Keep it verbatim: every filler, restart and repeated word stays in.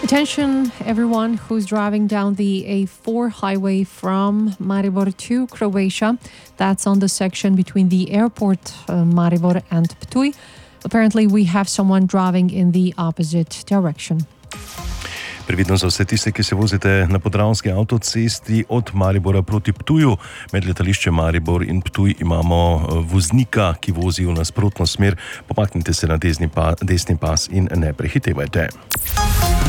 Attention everyone who's driving down the A four highway from Maribor to Croatia. That's on the section between the airport uh, Maribor and Ptuj. Apparently we have someone driving in the opposite direction. Previdno za vse tiste, ki se vozite na podravski avtocesti od Maribora proti Ptuju. Med letališčem Maribor in Ptuj imamo voznika, ki vozi v nasprotno smer. Pomaknite se na desni, pa, desni pas in ne prehitevajte.